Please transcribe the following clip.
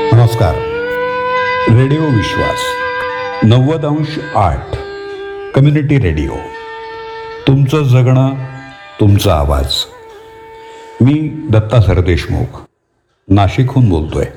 नमस्कार. रेडिओ विश्वास 90.8 community radio. तुमचं जगणं, तुमचा आवाज. मी दत्ता सरदेशमुख नाशिकहून बोलतोय.